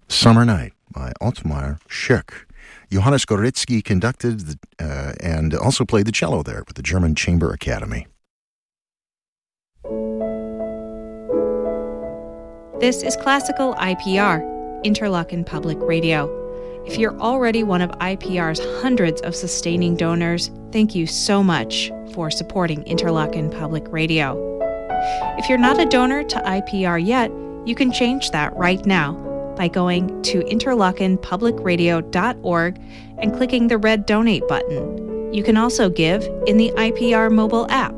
Summer Night by Otmar Schick. Johannes Goretzky conducted and also played the cello there with the German Chamber Academy. This is Classical IPR, Interlochen Public Radio. If you're already one of IPR's hundreds of sustaining donors, thank you so much for supporting Interlochen Public Radio. If you're not a donor to IPR yet, you can change that right now by going to interlochenpublicradio.org and clicking the red donate button. You can also give in the IPR mobile app.